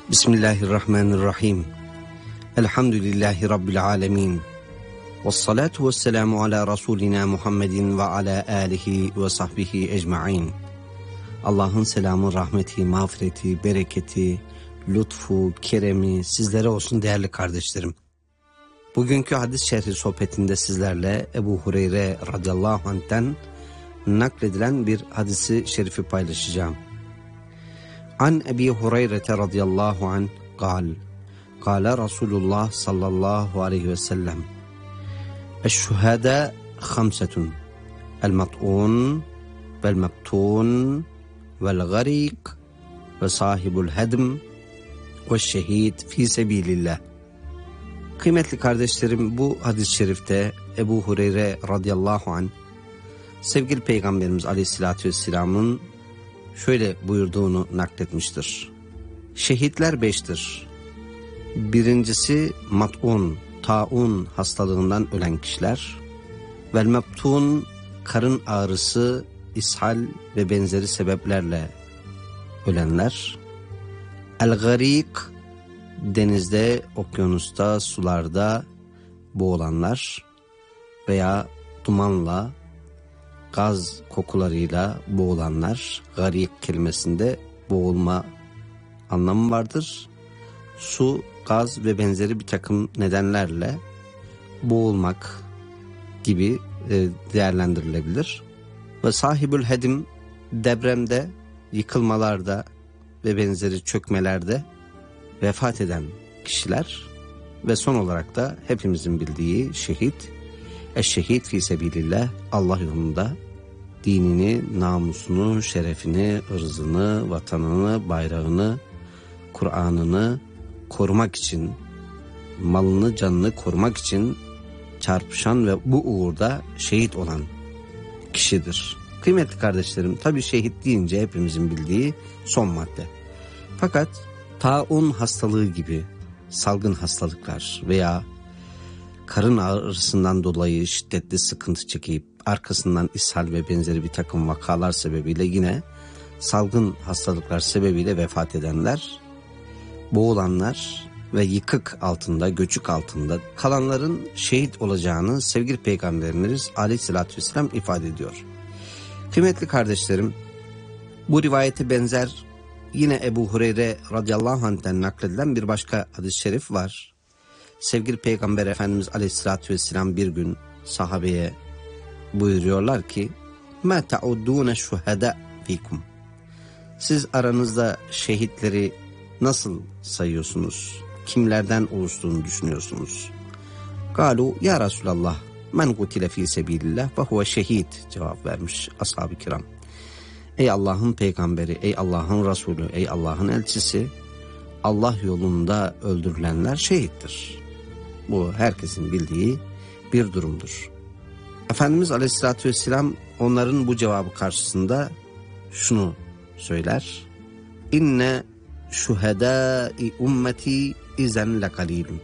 Bismillahirrahmanirrahim. Elhamdülillahi Rabbil alemin. Vessalatu vesselamu ala Resulina Muhammedin ve ala alihi ve sahbihi ecma'in. Allah'ın selamı, rahmeti, mağfireti, bereketi, lütfu, keremi sizlere olsun değerli kardeşlerim. Bugünkü hadis şerhi sohbetinde sizlerle Ebu Hureyre radıyallahu anh'ten nakledilen bir hadisi şerifi paylaşacağım. An Ebi Hureyre radıyallahu anh قال قال رسول الله صلى الله عليه وسلم الشهداء خمسة المطعون والمبتون والغريق وصاحب الهدم والشهيد في سبيل الله. Kıymetli kardeşlerim, bu hadis-i şerifte Ebu Hureyre radıyallahu anh sevgili Peygamberimiz aleyhissalatü vesselamın şöyle buyurduğunu nakletmiştir. Şehitler 5'tir. Birincisi mat'un, taun hastalığından ölen kişiler. Vel mebtun, karın ağrısı, ishal ve benzeri sebeplerle ölenler. El garik, denizde, okyanusta, sularda boğulanlar veya dumanla, gaz kokularıyla boğulanlar. Garik kelimesinde boğulma anlamı vardır. Su, gaz ve benzeri bir takım nedenlerle boğulmak gibi değerlendirilebilir. Ve sahibül hedim, depremde, yıkılmalarda ve benzeri çökmelerde vefat eden kişiler. Ve son olarak da hepimizin bildiği şehit. Eşşehid fi sebilillah, Allah yolunda dinini, namusunu, şerefini, ırzını, vatanını, bayrağını, Kur'an'ını korumak için, malını, canını korumak için çarpışan ve bu uğurda şehit olan kişidir. Kıymetli kardeşlerim, tabii şehit deyince hepimizin bildiği son madde. Fakat taun hastalığı gibi salgın hastalıklar veya karın ağrısından dolayı şiddetli sıkıntı çekip arkasından ishal ve benzeri bir takım vakalar sebebiyle yine salgın hastalıklar sebebiyle vefat edenler, boğulanlar ve yıkık altında, göçük altında kalanların şehit olacağını sevgili Peygamberimiz aleyhissalatü vesselam ifade ediyor. Kıymetli kardeşlerim, bu rivayete benzer yine Ebu Hureyre radıyallahu anh'ten nakledilen bir başka hadis-i şerif var. Sevgili Peygamber Efendimiz aleyhissalatü vesselam bir gün sahabeye buyuruyorlar ki مَا تَعُدُّونَ شُهَدَى فِيكُمْ. Siz aranızda şehitleri nasıl sayıyorsunuz? Kimlerden oluştuğunu düşünüyorsunuz? قَالُوا ya Resulallah مَنْ قُتِلَ ف۪ي سَب۪يلِ اللّٰهِ وَهُوَ şehid cevap vermiş ashab-ı kiram. Ey Allah'ın peygamberi, ey Allah'ın Resulü, ey Allah'ın elçisi, Allah yolunda öldürülenler şehittir. Bu herkesin bildiği bir durumdur. Efendimiz Aleyhisselatü Vesselam onların bu cevabı karşısında şunu söyler. İnne şuhedâi ummeti izen lekalîlun.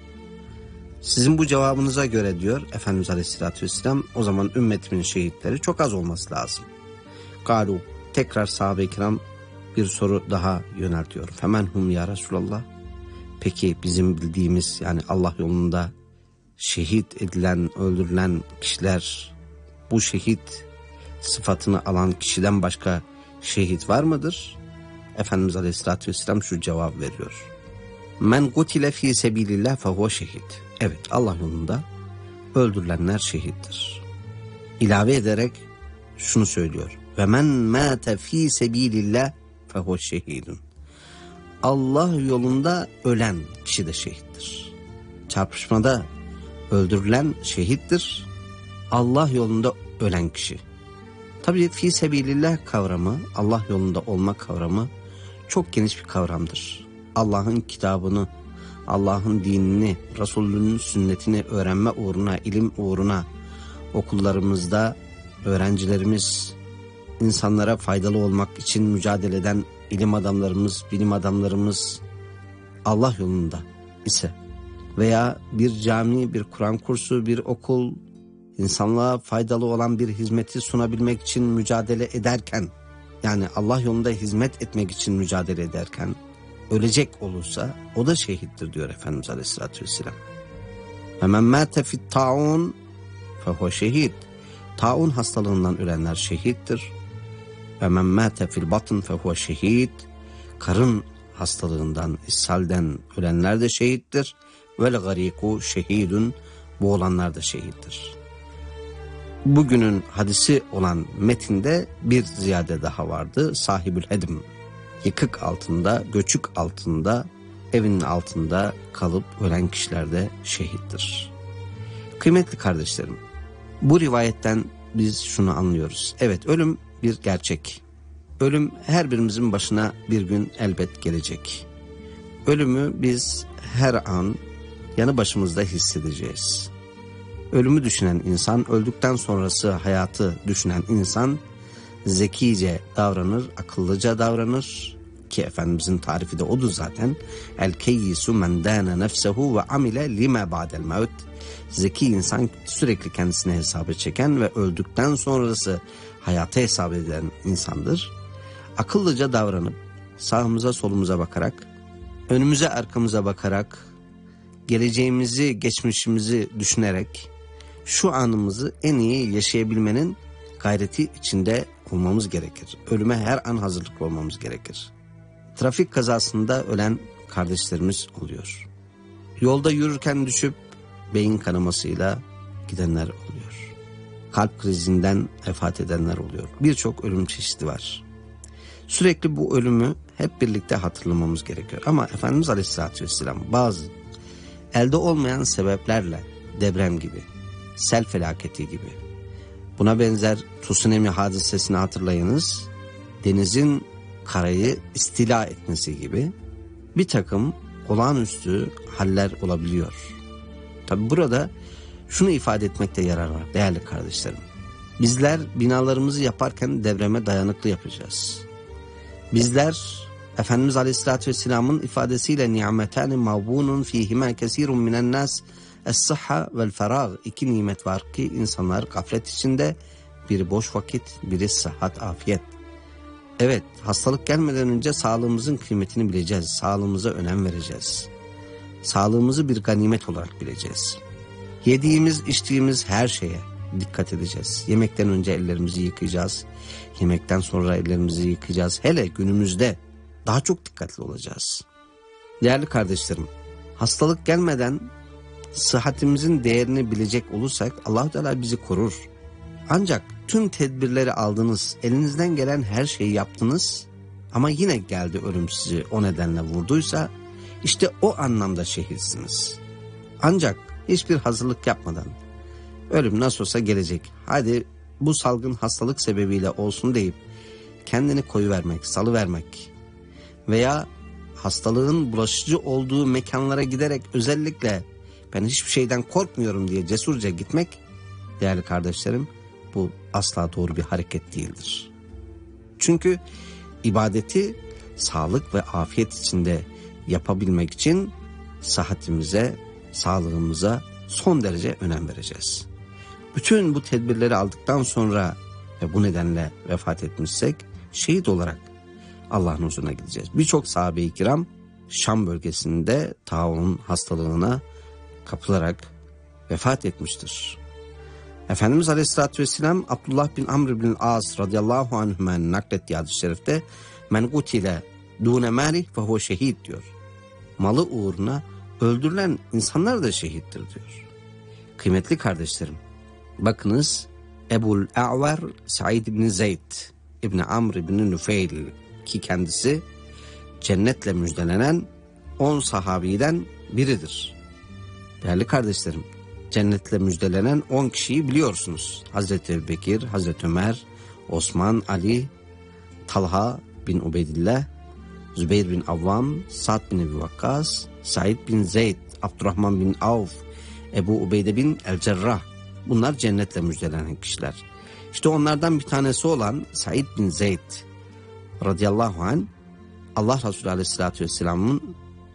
Sizin bu cevabınıza göre diyor Efendimiz Aleyhisselatü Vesselam, o zaman ümmetimin şehitleri çok az olması lazım. Galu, tekrar sahabe-i kiram bir soru daha yöneltiyor. Femen hum ya Resulallah. Peki bizim bildiğimiz, yani Allah yolunda şehit edilen, öldürülen kişiler, bu şehit sıfatını alan kişiden başka şehit var mıdır? Efendimiz Aleyhisselatü Vesselam şu cevap veriyor. Men kutile fi sebilillah fehuve şehit. Evet, Allah yolunda öldürülenler şehittir. İlave ederek şunu söylüyor. Ve men mâte fi sebilillah fehuve şehidun. Allah yolunda ölen kişi de şehittir. Çarpışmada öldürülen şehittir. Allah yolunda ölen kişi. Tabii fi sebilillah kavramı, Allah yolunda olma kavramı çok geniş bir kavramdır. Allah'ın kitabını, Allah'ın dinini, Resulünün sünnetini öğrenme uğruna, ilim uğruna okullarımızda öğrencilerimiz, insanlara faydalı olmak için mücadele eden ilim adamlarımız, bilim adamlarımız Allah yolunda ise veya bir cami, bir Kur'an kursu, bir okul, insanlığa faydalı olan bir hizmeti sunabilmek için mücadele ederken, yani Allah yolunda hizmet etmek için mücadele ederken ölecek olursa o da şehittir diyor Efendimiz Aleyhisselatü Vesselam. Ve men mâte fit ta'un fehuve şehid. Taun hastalığından ölenler şehittir. Ve men mâte fil batın fehuve şehid. Karın hastalığından, ishalden ölenler de şehittir. Vel gariku şehidun. Boğulanlar da şehittir. Bugünün hadisi olan metinde bir ziyade daha vardı. Sahibül hedm. Yıkık altında, göçük altında, evinin altında kalıp ölen kişiler de şehittir. Kıymetli kardeşlerim, bu rivayetten biz şunu anlıyoruz. Evet, ölüm bir gerçek. Ölüm her birimizin başına bir gün elbet gelecek. Ölümü biz her an yanı başımızda hissedeceğiz. Ölümü düşünen insan, öldükten sonrası hayatı düşünen insan zekice davranır, akıllıca davranır ki Efendimizin tarifi de odur zaten. El keyyisu men dâne nefsehu ve amile lime ba'del mevt. Zeki insan sürekli kendisine hesabı çeken ve öldükten sonrası hayata hesap eden insandır. Akıllıca davranıp sağımıza solumuza bakarak, önümüze arkamıza bakarak, geleceğimizi geçmişimizi düşünerek şu anımızı en iyi yaşayabilmenin gayreti içinde olmamız gerekir. Ölüme her an hazırlıklı olmamız gerekir. Trafik kazasında ölen kardeşlerimiz oluyor. Yolda yürürken düşüp beyin kanamasıyla gidenler oluyor. Kalp krizinden vefat edenler oluyor. Birçok ölüm çeşidi var. Sürekli bu ölümü hep birlikte hatırlamamız gerekiyor. Ama Efendimiz Aleyhisselatü Vesselam bazı elde olmayan sebeplerle deprem gibi, sel felaketi gibi, buna benzer tsunami hadisesini hatırlayınız, denizin karayı istila etmesi gibi bir takım olağanüstü haller olabiliyor. Tabi burada şunu ifade etmekte yarar var değerli kardeşlerim. Bizler binalarımızı yaparken depreme dayanıklı yapacağız. Bizler Efendimiz Aleyhisselatü Vesselam'ın ifadesiyle ni'metâni mağbûnun fîhimâ kesîrun minen nâs es-sıhha vel ferâg. İki nimet var ki insanlar gaflet içinde, biri boş vakit, biri sıhhat, afiyet. Evet, hastalık gelmeden önce sağlığımızın kıymetini bileceğiz, sağlığımıza önem vereceğiz. Sağlığımızı bir ganimet olarak bileceğiz. Yediğimiz, içtiğimiz her şeye dikkat edeceğiz. Yemekten önce ellerimizi yıkayacağız. Yemekten sonra ellerimizi yıkayacağız. Hele günümüzde daha çok dikkatli olacağız. Değerli kardeşlerim, hastalık gelmeden sıhhatimizin değerini bilecek olursak Allah-u Teala bizi korur. Ancak tüm tedbirleri aldınız, elinizden gelen her şeyi yaptınız ama yine geldi ölüm sizi o nedenle vurduysa işte o anlamda şehitsiniz. Ancak hiçbir hazırlık yapmadan ölüm nasıl olsa gelecek, hadi bu salgın hastalık sebebiyle olsun deyip kendini koyuvermek, salıvermek veya hastalığın bulaşıcı olduğu mekanlara giderek özellikle ben hiçbir şeyden korkmuyorum diye cesurca gitmek, değerli kardeşlerim, bu asla doğru bir hareket değildir. Çünkü ibadeti sağlık ve afiyet içinde yapabilmek için sıhhatimize, sağlığımıza son derece önem vereceğiz. Bütün bu tedbirleri aldıktan sonra ve bu nedenle vefat etmişsek şehit olarak Allah'ın huzuruna gideceğiz. Birçok sahabe-i kiram Şam bölgesinde taun hastalığına kapılarak vefat etmiştir. Efendimiz Aleyhisselatü Vesselam Abdullah bin Amr bin As radıyallahu anhümen naklettiği hadis-i şerifte men gutile dune mali fehuve şehid diyor. Malı uğruna öldürülen insanlar da şehittir diyor. Kıymetli kardeşlerim, bakınız Ebul A'ver Said bin Zeyd İbni Amr bin Nufeyl ki kendisi cennetle müjdelenen 10 sahabiden biridir. Değerli kardeşlerim, cennetle müjdelenen 10 kişiyi biliyorsunuz. Hazreti Ebubekir, Hazreti Ömer, Osman, Ali, Talha bin Ubeydillah, Zübeyir bin Avvam, Sa'd bin Ebi Vakkas, Said bin Zeyd, Abdurrahman bin Avf, Ebu Ubeyde bin El-Cerrah. Bunlar cennetle müjdelenen kişiler. İşte onlardan bir tanesi olan Said bin Zeyd radıyallahu anh Allah Resulü Aleyhisselatü Vesselam'ın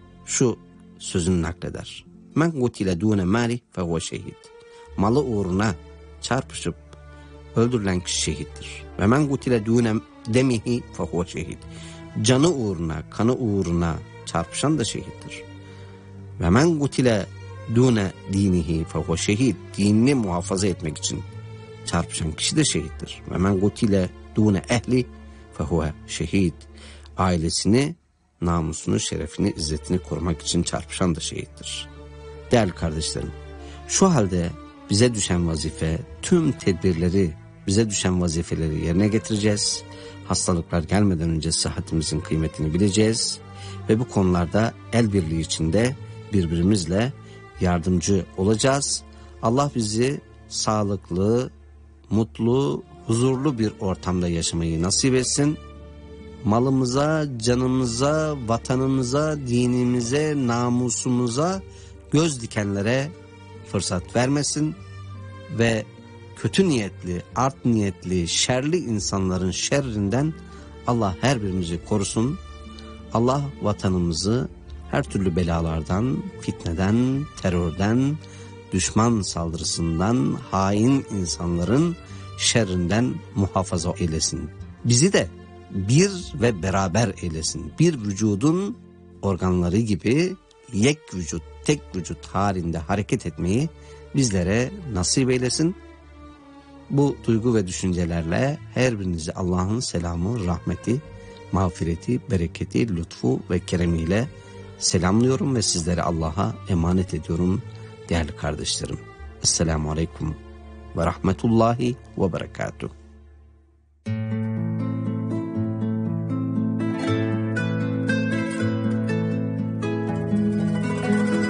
şu sözünü nakleder. Men gutile dune mali fehuve şehid. Malı uğruna çarpışıp öldürülen kişi şehittir. Ve men gutile dune demihi fehuve şehid. canı uğruna, kanı uğruna çarpışan da şehittir. Ve men gutile dune dinihi fehuve şehit. Dinini muhafaza etmek için çarpışan kişi de şehittir. Ve men gutile dune ehli fehuve şehit. Ailesini, namusunu, şerefini, izzetini korumak için çarpışan da şehittir. Değerli kardeşlerim, şu halde bize düşen vazife, tüm tedbirleri, bize düşen vazifeleri yerine getireceğiz. Hastalıklar gelmeden önce sıhhatimizin kıymetini bileceğiz. Ve bu konularda el birliği içinde birbirimizle yardımcı olacağız. Allah bizi sağlıklı, mutlu, huzurlu bir ortamda yaşamayı nasip etsin. Malımıza, canımıza, vatanımıza, dinimize, namusumuza göz dikenlere fırsat vermesin ve kötü niyetli, art niyetli, şerli insanların şerrinden Allah her birimizi korusun. Allah vatanımızı her türlü belalardan, fitneden, terörden, düşman saldırısından, hain insanların şerrinden muhafaza eylesin. Bizi de bir ve beraber eylesin. Bir vücudun organları gibi yek vücut, tek vücut halinde hareket etmeyi bizlere nasip eylesin. Bu duygu ve düşüncelerle her birinizi Allah'ın selamı, rahmeti, mağfireti, bereketi, lütfu ve keremiyle selamlıyorum ve sizleri Allah'a emanet ediyorum değerli kardeşlerim. Esselamu Aleyküm ve Rahmetullahi ve Berekatuhu.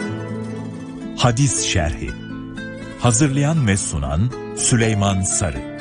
Hadis Şerhi. Hazırlayan ve sunan Süleyman Sarı.